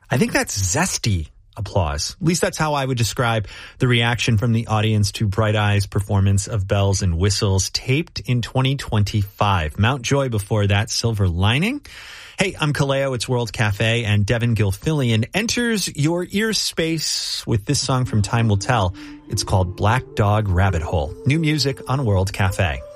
I think that's zesty applause. At least that's how I would describe the reaction from the audience to Bright Eyes' performance of Bells and Whistles, taped in 2025. Mount Joy before that, Silver Lining. Hey, I'm Kaleo, it's World Cafe, and Devin Gilfillian enters your ear space with this song from Time Will Tell. It's called Black Dog Rabbit Hole. New music on World Cafe.